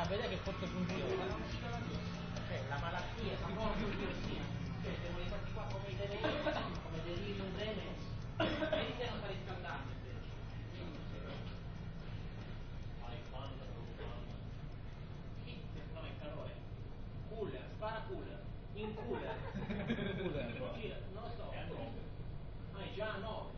vedere che forse funziona. La malattia si può così. Cioè, se vuoi fatti qua come i delirium tremens, vedi che non sta riscaldando invece. No, è calore. Cooler, spara cooler. In cooler. Non lo so. Già 9.